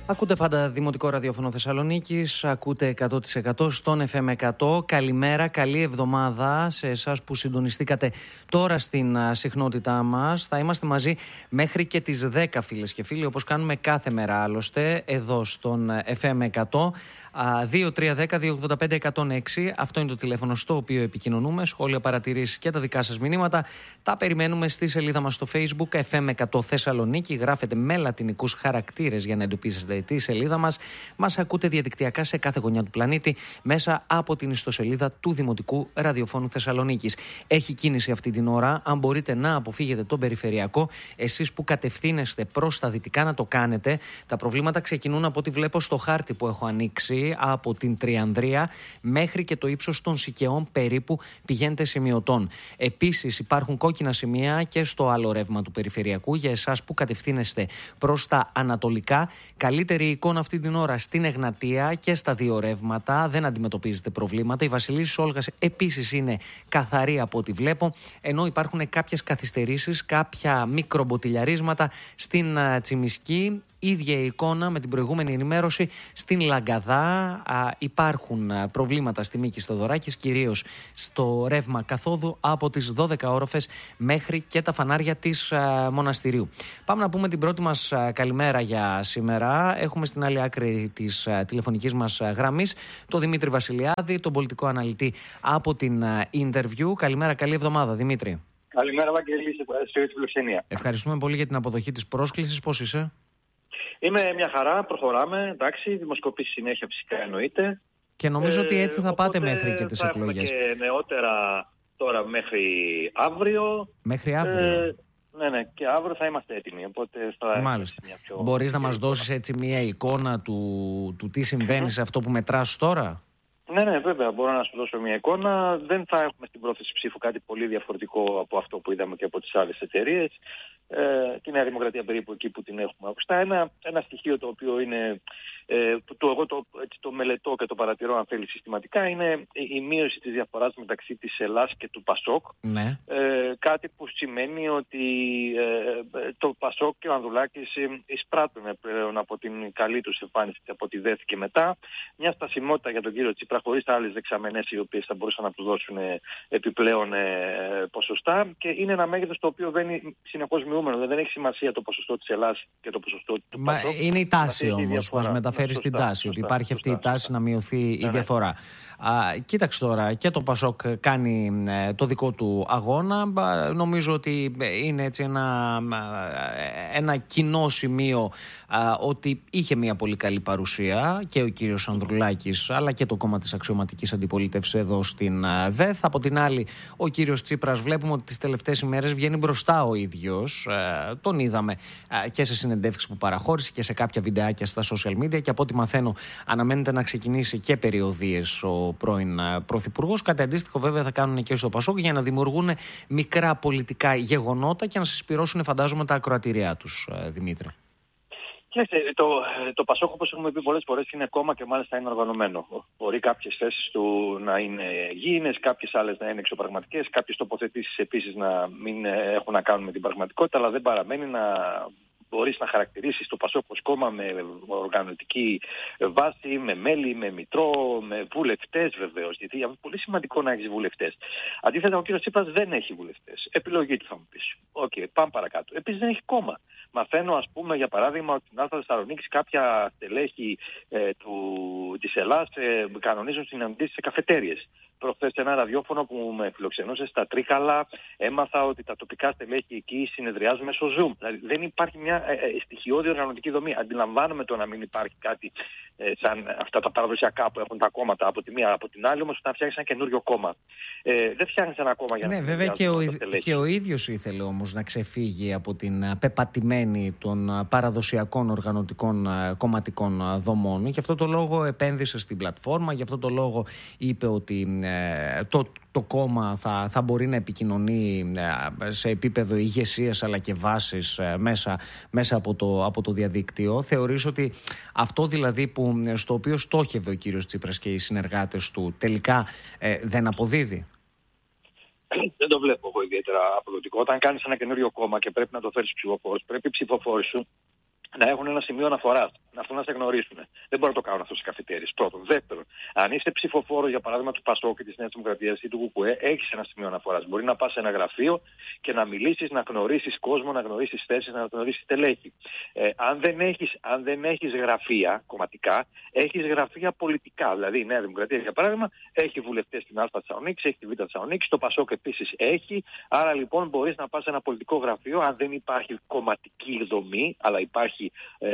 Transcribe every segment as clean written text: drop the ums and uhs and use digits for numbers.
Ακούτε πάντα Δημοτικό Ραδιόφωνο Θεσσαλονίκης, ακούτε 100% στον FM 100. Καλημέρα, καλή εβδομάδα σε εσάς που συντονιστήκατε τώρα στην συχνότητά μας. Θα είμαστε μαζί μέχρι και τις 10, φίλες και φίλοι, όπως κάνουμε κάθε μέρα άλλωστε, εδώ στον FM 100. 2310-285-106. Αυτό είναι το τηλέφωνο στο οποίο επικοινωνούμε. Σχόλια, παρατηρήσεις και τα δικά σας μηνύματα τα περιμένουμε στη σελίδα μας στο Facebook FM 100 Θεσσαλονίκη. Γράφετε με λατινικούς χαρακτήρες για να εντοπίσετε τη σελίδα μας. Μας ακούτε διαδικτυακά σε κάθε γωνιά του πλανήτη μέσα από την ιστοσελίδα του Δημοτικού Ραδιοφώνου Θεσσαλονίκης. Έχει κίνηση αυτή την ώρα. Αν μπορείτε να αποφύγετε τον περιφερειακό, εσείς που κατευθύνεστε προς τα δυτικά, να το κάνετε. Τα προβλήματα ξεκινούν από ό,τι βλέπω στο χάρτη που έχω ανοίξει, από την Τριανδρία μέχρι και το ύψος των Σικαιών περίπου πηγαίνετε σημειωτών. Επίσης υπάρχουν κόκκινα σημεία και στο άλλο ρεύμα του περιφερειακού για εσάς που κατευθύνεστε προς τα ανατολικά. Καλύτερη εικόνα αυτή την ώρα στην Εγνατία και στα δύο ρεύματα, δεν αντιμετωπίζετε προβλήματα. Η Βασιλίσσης Όλγας επίσης είναι καθαρή από ό,τι βλέπω, ενώ υπάρχουν κάποιες καθυστερήσεις, κάποια μικρομποτιλιαρίσματα στην Τσιμισκή. Ίδια εικόνα με την προηγούμενη ενημέρωση στην Λαγκαδά. Υπάρχουν προβλήματα στη Μίκη Στοδωράκης, κυρίως στο ρεύμα καθόδου από τις 12 όροφες μέχρι και τα φανάρια της Μοναστηρίου. Πάμε να πούμε την πρώτη μας καλημέρα για σήμερα. Έχουμε στην άλλη άκρη της τηλεφωνικής μας γραμμής τον Δημήτρη Βασιλιάδη, τον πολιτικό αναλυτή από την Interview. Καλημέρα, καλή εβδομάδα, Δημήτρη. Καλημέρα, Βαγγέλη, σε φιλοξενία. Ευχαριστούμε πολύ για την αποδοχή της πρόσκλησης. Πώς είσαι? Είμαι μια χαρά, προχωράμε, εντάξει, δημοσκοπήσεις συνέχεια φυσικά εννοείται. Και νομίζω ότι έτσι θα πάτε μέχρι και τις εκλογές. Και νεότερα τώρα μέχρι αύριο. Μέχρι αύριο. Ναι, και αύριο θα είμαστε έτοιμοι, οπότε θα... Μάλιστα. Μπορείς να μας δώσεις έτσι μια εικόνα του τι συμβαίνει σε αυτό που μετράς τώρα? Ναι, βέβαια, μπορώ να σου δώσω μια εικόνα. Δεν θα έχουμε στην πρόθεση ψήφου κάτι πολύ διαφορετικό από αυτό που είδαμε και από τις άλλες εταιρείες. Τη Νέα Δημοκρατία περίπου εκεί που την έχουμε ακουστά. Ένα στοιχείο το οποίο είναι, εγώ το μελετώ και το παρατηρώ αν θέλει συστηματικά, είναι η μείωση της διαφοράς μεταξύ της Ελλάς και του Πασόκ. Ναι. Κάτι που σημαίνει ότι το Πασόκ και ο Ανδρουλάκης εισπράττουν πλέον από την καλή τους εμφάνιση, από ό,τι δέθηκε μετά, μια στασιμότητα για τον κύριο Τσίπρα χωρίς άλλες δεξαμενές οι οποίες θα μπορούσαν να του δώσουν επιπλέον ποσοστά, και είναι ένα μέγεθος το οποίο βαίνει συνεχώς μειούμενο. Δεν έχει σημασία το ποσοστό της Ελλάς και το ποσοστό του Πασόκ. Είναι η τάση όμως που μας μεταφέρει στην τάση, ότι υπάρχει αυτή η τάση να μειωθεί η διαφορά. Κοίταξε τώρα, και το Πασόκ κάνει το δικό του αγώνα. Νομίζω ότι είναι έτσι ένα κοινό σημείο ότι είχε μια πολύ καλή παρουσία και ο κύριος Ανδρουλάκης αλλά και το κόμμα της αξιωματικής αντιπολίτευσης εδώ στην ΔΕΘ. Από την άλλη, ο κύριος Τσίπρας βλέπουμε ότι τις τελευταίες ημέρες βγαίνει μπροστά ο ίδιος. Τον είδαμε και σε συνεντεύξεις που παραχώρησε και σε κάποια βιντεάκια στα social media, και από ό,τι μαθαίνω αναμένεται να ξεκινήσει και περιοδίες ο πρώην πρωθυπουργός. Κάτι αντίστοιχο βέβαια θα κάνουν και στο Πασόκ για να δημιουργούν μικρά πολιτικά γεγονότα και να συσπυρώσουν, φαντάζομαι, τα ακροατήριά τους, Δημήτρη. Το Πασόκ, όπως έχουμε πει πολλές φορές, είναι κόμμα και μάλιστα είναι οργανωμένο. Μπορεί κάποιες θέσεις του να είναι γήινες, κάποιες άλλες να είναι εξωπραγματικές, κάποιες τοποθετήσεις επίσης να μην έχουν να κάνουν με την πραγματικότητα, αλλά δεν παραμένει να μπορείς να χαρακτηρίσεις το Πασόκ ως κόμμα με οργανωτική βάση, με μέλη, με μητρό, με βουλευτές βεβαίως. Γιατί είναι πολύ σημαντικό να έχεις βουλευτές. Αντίθετα, ο κ. Τσίπρας δεν έχει βουλευτές. Επιλογή του, θα μου πεις. Πάμε παρακάτω. Επίσης δεν έχει κόμμα. Μαθαίνω, ας πούμε, για παράδειγμα, ότι στην Άλφα Θεσσαλονίκης κάποια στελέχη της Ελλάς κανονίζουν συναντήσεις σε καφετέριες. Προχθές σε ένα ραδιόφωνο που με φιλοξενούσε στα Τρίκαλα, έμαθα ότι τα τοπικά στελέχη εκεί συνεδριάζουν μέσω Zoom. Δηλαδή δεν υπάρχει μια στοιχειώδη οργανωτική δομή. Αντιλαμβάνομαι το να μην υπάρχει κάτι σαν αυτά τα παραδοσιακά που έχουν τα κόμματα από τη μία. Από την άλλη, όμως, όταν φτιάχνεις ένα καινούριο κόμμα, δεν φτιάχνεις ένα κόμμα για να. Ναι, βέβαια και ο ίδιος ήθελε όμως να ξεφύγει από την πεπατημένη των παραδοσιακών οργανωτικών κομματικών δομών. Γι' αυτό το λόγο επένδυσε στην πλατφόρμα, γι' αυτό το λόγο είπε ότι το κόμμα θα μπορεί να επικοινωνεί σε επίπεδο ηγεσίας αλλά και βάσης μέσα από το διαδίκτυο. Θεωρείς ότι αυτό δηλαδή στο οποίο στόχευε ο κύριος Τσίπρας και οι συνεργάτες του τελικά δεν αποδίδει? Δεν το βλέπω εγώ ιδιαίτερα αποδοτικό. Όταν κάνεις ένα καινούριο κόμμα και πρέπει να το φέρεις ψηφοφόρους, πρέπει οι ψηφοφόροι σου να έχουν ένα σημείο αναφοράς. αυτό να σε γνωρίσουν. Δεν μπορούν να το κάνουν αυτό σε καφετέρειες. Πρώτον. Δεύτερον, αν είσαι ψηφοφόρος, για παράδειγμα, του ΠΑΣΟΚ και της Νέας Δημοκρατίας ή του ΚΚΕ, έχεις ένα σημείο αναφοράς. Μπορεί να πας σε ένα γραφείο και να μιλήσεις, να γνωρίσεις κόσμο, να γνωρίσεις θέσεις, να γνωρίσεις στελέχη. Αν δεν έχεις γραφεία κομματικά, έχεις γραφεία πολιτικά. Δηλαδή η Νέα Δημοκρατία, για παράδειγμα, έχει βουλευτές στην Α Θεσσαλονίκης, έχει τη Β Θεσσαλονίκης, το ΠΑΣΟΚ επίσης έχει. Άρα λοιπόν μπορείς να πας σε ένα πολιτικό γραφείο, αν δεν υπάρχει κομματική δομή, αλλά υπάρχει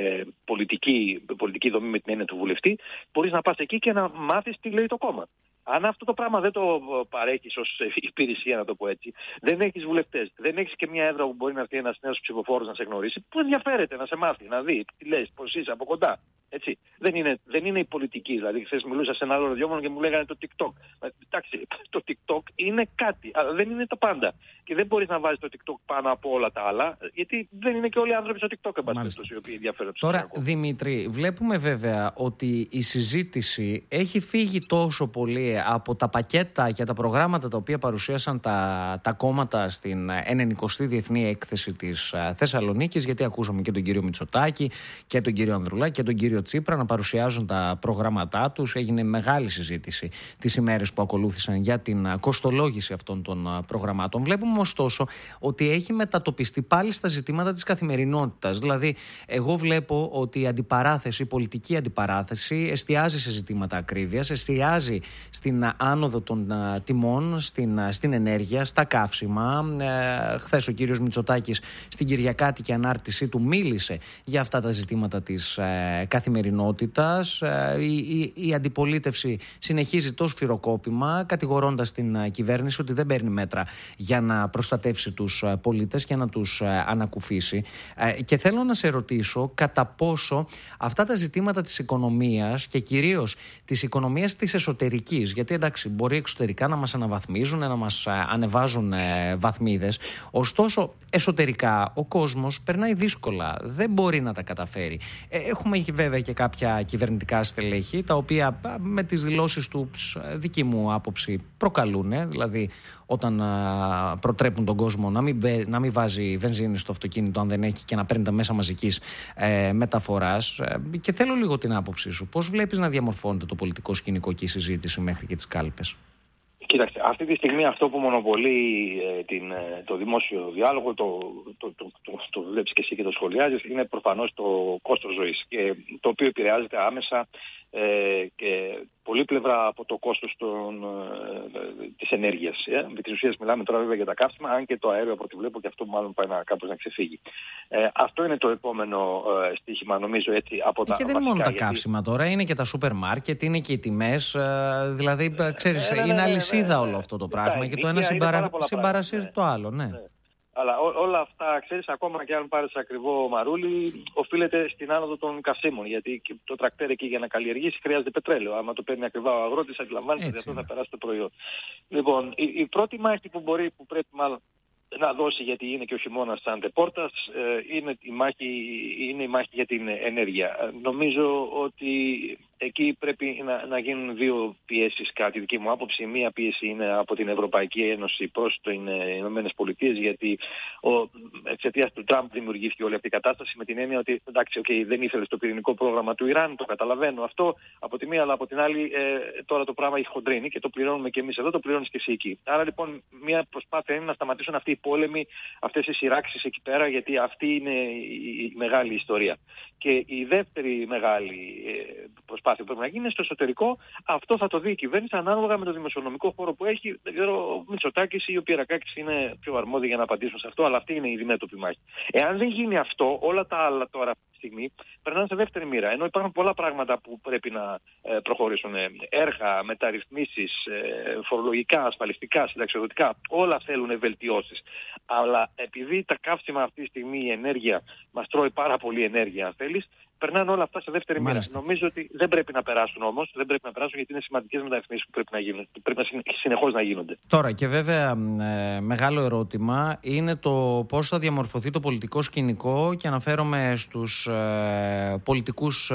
πολιτική δομή με την έννοια του βουλευτή, μπορείς να πας εκεί και να μάθεις τι λέει το κόμμα. Αν αυτό το πράγμα δεν το παρέχεις ως υπηρεσία, να το πω έτσι, δεν έχεις βουλευτές, δεν έχεις και μια έδρα που μπορεί να έρθει ένας νέος ψηφοφόρος να σε γνωρίσει, που ενδιαφέρεται να σε μάθει, να δει τι λες, πώς είσαι από κοντά. Έτσι. Δεν είναι η πολιτική. Δηλαδή, χθες μιλούσα σε ένα άλλο ραδιόφωνο και μου λέγανε το TikTok. Εντάξει, το TikTok είναι κάτι, αλλά δεν είναι το πάντα. Και δεν μπορείς να βάζεις το TikTok πάνω από όλα τα άλλα, γιατί δεν είναι και όλοι οι άνθρωποι στο TikTok, εν πάση περιπτώσει, οι οποίοι ενδιαφέρονται. Τώρα, Δημήτρη, βλέπουμε βέβαια ότι η συζήτηση έχει φύγει τόσο πολύ από τα πακέτα και τα προγράμματα τα οποία παρουσίασαν τα κόμματα στην 90η Διεθνή Έκθεση της Θεσσαλονίκης, γιατί ακούσαμε και τον κύριο Μητσοτάκη και τον κύριο Ανδρουλάκη και τον κύριο Τσίπρα να παρουσιάζουν τα προγράμματά τους. Έγινε μεγάλη συζήτηση τις ημέρες που ακολούθησαν για την κοστολόγηση αυτών των προγραμμάτων. Βλέπουμε ωστόσο ότι έχει μετατοπιστεί πάλι στα ζητήματα της καθημερινότητας. Δηλαδή, εγώ βλέπω ότι η πολιτική αντιπαράθεση εστιάζει σε ζητήματα ακρίβειας, εστιάζει στην άνοδο των τιμών, στην ενέργεια, στα καύσιμα. Χθες ο κύριος Μητσοτάκης στην Κυριακάτικη ανάρτησή του μίλησε για αυτά τα ζητήματα της καθημερινότητας. Η αντιπολίτευση συνεχίζει το σφυροκόπημα, κατηγορώντας την κυβέρνηση ότι δεν παίρνει μέτρα για να προστατεύσει τους πολίτες και να τους ανακουφίσει. Και θέλω να σε ρωτήσω κατά πόσο αυτά τα ζητήματα της οικονομίας και κυρίως της οικονομίας της εσωτερικής, γιατί εντάξει, μπορεί εξωτερικά να μας αναβαθμίζουν, να μας ανεβάζουν βαθμίδες, ωστόσο εσωτερικά ο κόσμος περνάει δύσκολα, δεν μπορεί να τα καταφέρει. Έχουμε βέβαια και κάποια κυβερνητικά στελέχη, τα οποία με τις δηλώσεις του, δική μου άποψη, προκαλούν, δηλαδή όταν προτρέπουν τον κόσμο να μην βάζει βενζίνη στο αυτοκίνητο αν δεν έχει και να παίρνει τα μέσα μαζικής μεταφοράς. Και θέλω λίγο την άποψή σου. Πώς βλέπεις να διαμορφώνεται το πολιτικό σκηνικό και η συζήτηση μέχρι και τις κάλπες? Κοίταξε, αυτή τη στιγμή αυτό που μονοπολεί το δημόσιο διάλογο, το βλέπεις και εσύ και το σχολιάζεις, είναι προφανώς το κόστος ζωής, και το οποίο επηρεάζεται άμεσα και πολύπλευρα από το κόστος της ενέργειας. Με τις ουσίες μιλάμε τώρα βέβαια για τα καύσιμα, αν και το αέριο από ό,τι βλέπω και αυτό μάλλον πάει κάπως να ξεφύγει. Αυτό είναι το επόμενο στοίχημα, νομίζω, έτσι, από τα. Και δεν είναι μόνο τα καύσιμα τώρα, είναι και τα σούπερ μάρκετ, είναι και οι τιμές. Δηλαδή, ξέρεις, είναι αλυσίδα όλο αυτό το πράγμα και το ένα συμπαρασύρει το άλλο. Ναι. Αλλά όλα αυτά, ξέρεις, ακόμα και αν πάρεις ακριβό μαρούλι, οφείλεται στην άνοδο των καυσίμων. Γιατί το τρακτέρ εκεί για να καλλιεργήσει χρειάζεται πετρέλαιο. Άμα το παίρνει ακριβά ο αγρότης, αντιλαμβάνεται ότι αυτό θα περάσει το προϊόν. Λοιπόν, η πρώτη μάχη που πρέπει μάλλον να δώσει, γιατί είναι και ο χειμώνας σαν τεπόρτας, είναι η μάχη για την ενέργεια. Νομίζω ότι εκεί πρέπει να γίνουν δύο πιέσεις, κατά τη δική μου άποψη. Μία πίεση είναι από την Ευρωπαϊκή Ένωση προς τις Ηνωμένες Πολιτείες, γιατί εξαιτίας του Τραμπ δημιουργήθηκε όλη αυτή η κατάσταση, με την έννοια ότι εντάξει, δεν ήθελε στο πυρηνικό πρόγραμμα του Ιράν, το καταλαβαίνω αυτό από τη μία, αλλά από την άλλη τώρα το πράγμα έχει χοντρίνει και το πληρώνουμε και εμείς εδώ, το πληρώνεις και εσύ εκεί. Άρα λοιπόν μια προσπάθεια είναι να σταματήσουν αυτοί οι πόλεμοι, αυτές οι σειράξεις εκεί πέρα, γιατί αυτή είναι η μεγάλη ιστορία. Και η δεύτερη μεγάλη προσπάθεια που πρέπει να γίνει είναι στο εσωτερικό. Αυτό θα το δει η κυβέρνηση ανάλογα με το δημοσιονομικό χώρο που έχει. Δεν ξέρω, ο Μητσοτάκης ή ο Πιερακάκης είναι πιο αρμόδιοι για να απαντήσουν σε αυτό, αλλά αυτή είναι η διμέτωπη μάχη. Εάν δεν γίνει αυτό, όλα τα άλλα τώρα αυτή τη στιγμή περνάνε σε δεύτερη μοίρα. Ενώ υπάρχουν πολλά πράγματα που πρέπει να προχωρήσουν. Έργα, μεταρρυθμίσεις, φορολογικά, ασφαλιστικά, συνταξιοδοτικά, όλα θέλουν βελτιώσεις. Αλλά επειδή τα καύσιμα αυτή τη στιγμή, η ενέργεια μας τρώει πάρα πολύ ενέργεια, αν θέλεις, περνάνε όλα αυτά σε δεύτερη μοίρα. Νομίζω ότι δεν πρέπει να περάσουν όμως, γιατί είναι σημαντικές μεταρρυθμίσεις που πρέπει να γίνουν, πρέπει συνεχώς να γίνονται. Τώρα και βέβαια μεγάλο ερώτημα είναι το πώς θα διαμορφωθεί το πολιτικό σκηνικό, και αναφέρομαι στους πολιτικούς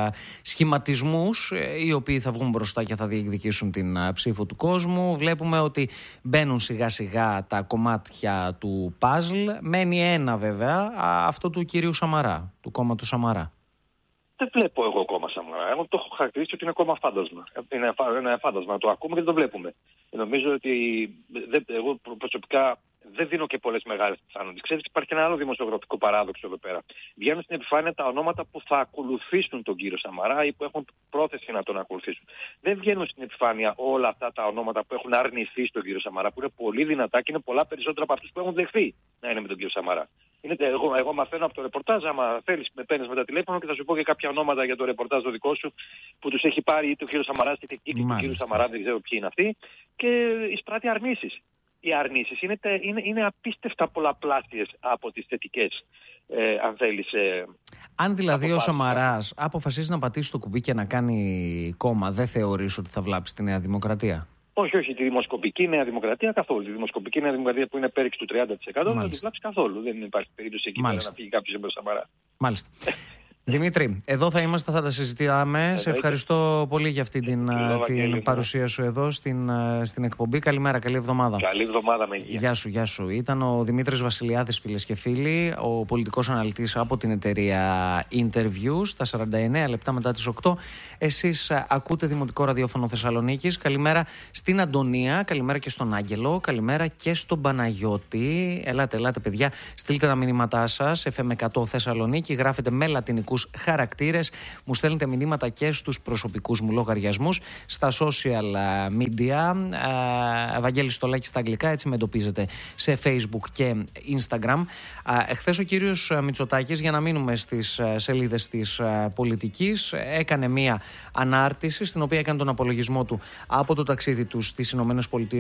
σχηματισμούς οι οποίοι θα βγουν μπροστά και θα διεκδικήσουν την ψήφο του κόσμου. Βλέπουμε ότι μπαίνουν σιγά σιγά τα κομμάτια του παζλ. Μένει ένα βέβαια, αυτό του κυρίου Σαμαρά, του κόμματος Σαμαρά. Δεν βλέπω εγώ κόμμα Σαμαρά. Εγώ το έχω χαρακτηρίσει ότι είναι κόμμα φάντασμα. Είναι ένα φάντασμα. Το ακούμε και δεν το βλέπουμε. Νομίζω ότι εγώ προσωπικά δεν δίνω και πολλές μεγάλες πιθανότητες. Ξέρεις, υπάρχει ένα άλλο δημοσιογραφικό παράδοξο εδώ πέρα. Βγαίνουν στην επιφάνεια τα ονόματα που θα ακολουθήσουν τον κύριο Σαμαρά ή που έχουν πρόθεση να τον ακολουθήσουν. Δεν βγαίνουν στην επιφάνεια όλα αυτά τα ονόματα που έχουν αρνηθεί στον κύριο Σαμαρά, που είναι πολύ δυνατά και είναι πολλά περισσότερα από αυτούς που έχουν δεχθεί να είναι με τον κύριο Σαμαρά. Εγώ μαθαίνω από το ρεπορτάζ. Άμα θέλεις, με παίρνεις με τα τηλέφωνο και θα σου πω και κάποια ονόματα για το ρεπορτάζ το δικό σου που τους έχει πάρει είτε ο κύριος Σαμαράς είτε και ο κύριος Σαμαρά, δεν ξέρω ποιοι είναι αυτοί, και εισπράττει αρνήσεις. Οι αρνήσεις είναι απίστευτα πολλαπλάσιες από τις θετικές, αν θέλεις. Αν δηλαδή ο Σαμαράς αποφασίζει να πατήσει το κουμπί και να κάνει κόμμα, δεν θεωρείς ότι θα βλάψει τη Νέα Δημοκρατία? Όχι, τη δημοσκοπική Νέα Δημοκρατία καθόλου. Τη δημοσκοπική Νέα Δημοκρατία που είναι πέριξη του 30% δεν τη βλάψει καθόλου. Δεν υπάρχει περίπτωση εκεί πέρα να φύγει κάποιος από τον Σαμαρά. Μάλιστα. Δημήτρη, εδώ θα είμαστε, θα τα συζητάμε. Σε ευχαριστώ πολύ για αυτή την παρουσία σου εδώ στην εκπομπή. Καλημέρα, καλή εβδομάδα. Καλή εβδομάδα με υγεία. Γεια σου. Ήταν ο Δημήτρης Βασιλιάδης, φίλες και φίλοι, ο πολιτικός αναλυτής από την εταιρεία Interview, στα 49 λεπτά μετά τις 8. Εσείς ακούτε Δημοτικό Ραδιόφωνο Θεσσαλονίκης. Καλημέρα στην Αντωνία, καλημέρα και στον Άγγελο, καλημέρα και στον Παναγιώτη. Ελάτε παιδιά, στείλτε τα μηνύματά σας. FM 100 Θεσσαλονίκη, γράφετε με λατινικούς χαρακτήρες, μου στέλνετε μηνύματα και στους προσωπικούς μου λογαριασμούς, στα social media, Ευαγγέλης Στολάκης στα αγγλικά, έτσι με εντοπίζετε σε Facebook και Instagram. Εχθές ο κύριος Μητσοτάκης, για να μείνουμε στις σελίδες της πολιτικής, έκανε μία ανάρτηση στην οποία έκανε τον απολογισμό του από το ταξίδι του στις ΗΠΑ